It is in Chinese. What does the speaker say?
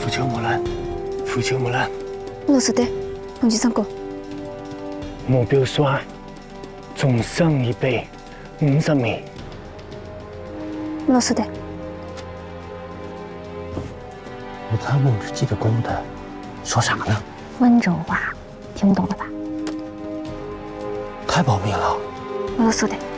秋木兰，富秋木兰。 老师的，彭局长讲， 目标刷，重升一倍，50名。 老师的， 和他们日记的功德，说啥呢？ 温州话，听不懂了吧？ 太保密了。 老师的。